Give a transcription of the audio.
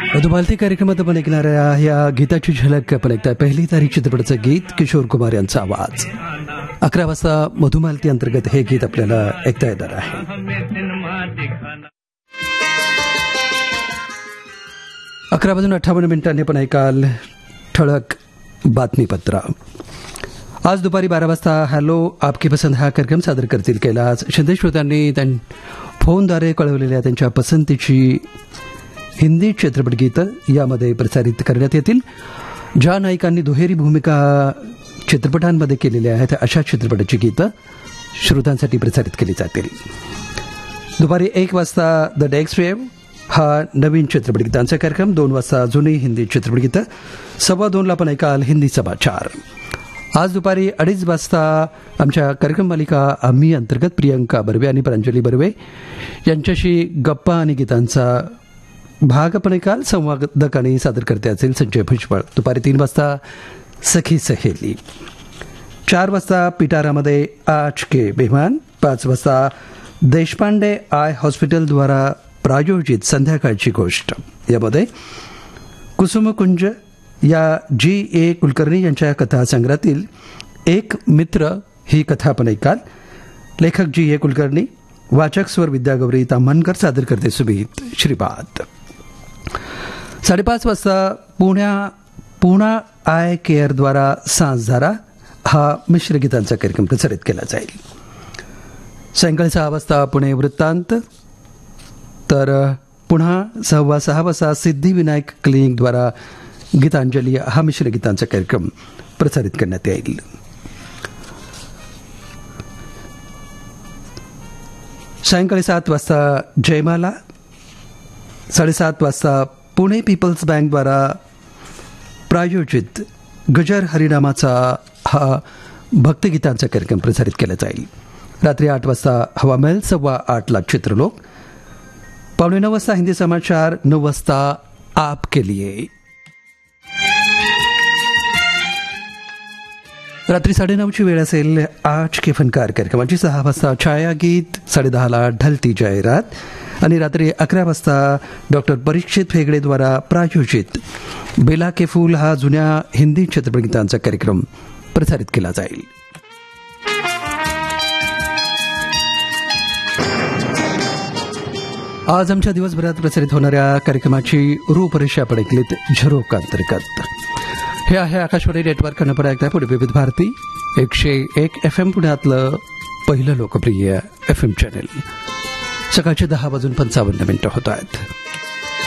मधुमालती कार्यक्रमात आपण ऐकणाऱ्या या गीताची झलक आपण ऐकताय. पहिली तारीख चित्रपटाचं गीत, किशोर कुमार यांचा आवाज. 11 वाजता मधुमालती अंतर्गत हे गीत आपल्याला ऐकता येणार आहे. 11:58 आपण ऐकाल ठळक बातमीपत्र. आज दुपारी 12 वाजता हॅलो आपकी पसंत हा कार्यक्रम सादर करतील. कैलास शिंदे श्रोत्यांनी फोनद्वारे कळवलेल्या त्यांच्या पसंतीची हिंदी चित्रपट गीतं यामध्ये प्रसारित करण्यात येतील. ज्या नायिकांनी दुहेरी भूमिका चित्रपटांमध्ये केलेल्या आहेत अशा चित्रपटाची गीतं श्रोत्यांसाठी प्रसारित केली जातील. दुपारी 1 वाजता द नेक्स्ट वेव्ह हा नवीन चित्रपट गीतांचा कार्यक्रम. 2 वाजता जुनी हिंदी चित्रपट गीतं. 2:15 आपण ऐकाल हिंदी समाचार. आज दुपारी 2:30 वाजता आमच्या कार्यक्रम मालिका आम्ही अंतर्गत प्रियंका बर्वे आणि प्रांजली बर्वे यांच्याशी गप्पा आणि गीतांचा भाग आपण ऐकाल. संवादक आणि सादरकर्ते असेल संजय भुजबळ. दुपारी 3 वाजता सखी सहेली. 4 वाजता पिटारामध्ये आज के मेहमान. 5 वाजता देशपांडे आय हॉस्पिटल द्वारा प्रायोजित संध्याकाळची गोष्ट. यामध्ये कुसुमकुंज या G.A. कुलकर्णी यांच्या कथासंग्रहातील एक मित्र ही कथा आपण ऐकाल. लेखक G.A. कुलकर्णी, वाचक स्वर विद्यागौरी ताम्हणकर, सादरकर्ते सुमित श्रीपाद. 5:30 वाजता पुणा आय केअर द्वारा सांजधारा हा मिश्र गीतांचा कार्यक्रम प्रसारित केला जाईल. सायंकाळी 6 वाजता पुणे वृत्तांत. तर पुन्हा 6:15 वाजता सिद्धिविनायक क्लिनिक द्वारा गीतांजली हा मिश्र गीतांचा कार्यक्रम प्रसारित करण्यात येईल. सायंकाळी 7 वाजता जयमाला. 7:30 वाजता पुणे पीपल्स बँक द्वारा प्रायोजित गजर हरिनामाचा हा भक्तिगीतांचा कार्यक्रम प्रसारित केला जाईल. रात्री 8 वाजता हवामेल. 8:15 चित्रलोक. 9:15 वाजता हिंदी समाचार. 9 वाजता आपके लिए. रात्री 9:30ची वेळ असेल आज के फनकार कार्यक्रमाची. 6 वाजता छायागीत. 10:30ला ढलती जाहिरात. आणि रात्री 11 वाजता डॉक्टर परीक्षित हेगडे द्वारा प्रायोजित बेला के फूल हा जुन्या हिंदी चित्रपट गीतांचा कार्यक्रम प्रसारित केला जाईल. आज आमच्या दिवसभरात प्रसारित होणाऱ्या कार्यक्रमाची रूपरेषा आपण ऐकलीत झरोका अंतर्गत. हे आहे आकाशवाणी नेटवर्क. आपण ऐकताय पुणे विविध भारती 101 FM पुण्यातलं पहिलं लोकप्रिय FM चॅनेल. सकाळचे 10:55 होत आहेत.